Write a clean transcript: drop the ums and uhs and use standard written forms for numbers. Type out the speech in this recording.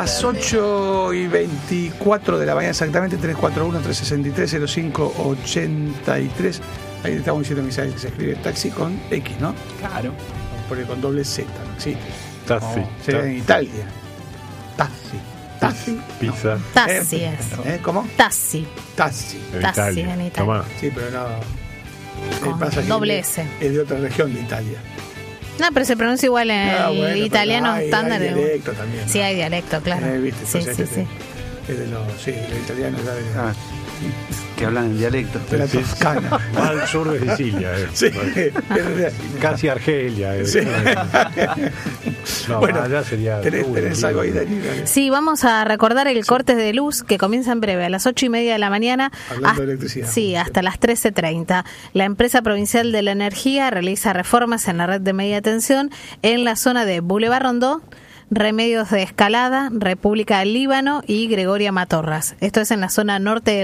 Las 8:24 de la mañana exactamente, 341-363-0583. Ahí estamos diciendo que se escribe taxi con X, ¿no? Claro. Porque con doble Z, ¿no existe? Taxi. No, sería en Italia. Taxi. Taxi. Pizza. Tassi es. ¿Cómo? Tassi. Taxi. En Tassi Italia. en Italia. Tomá. Sí, pero no. Con pasa que doble S. Es de otra región de Italia. No, pero se pronuncia igual en el italiano estándar. Hay dialecto también, ¿no? Sí, hay dialecto, claro. ¿Viste? Sí, Entonces, sí. Es de los italianos ya de Que hablan en dialecto. de la Toscana. Al sur de Sicilia. Sí. Casi Argelia. Sí. No, Bueno, allá sería. tenés algo ahí, Dani. Sí, vamos a recordar el corte de luz que comienza en breve, a las 8:30 de la mañana. Hablando de electricidad. Sí, hasta las 13:30. La empresa provincial de la energía realiza reformas en la red de media tensión en la zona de Boulevard Rondó, Remedios de Escalada, República del Líbano y Gregoria Matorras. Esto es en la zona norte de